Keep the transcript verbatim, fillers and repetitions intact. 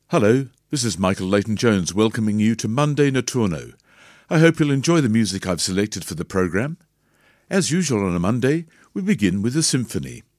Hello, this is Michael Leighton-Jones welcoming you to Monday Notturno. I hope you'll enjoy the music I've selected for the programme. As usual on a Monday, we begin with a symphony.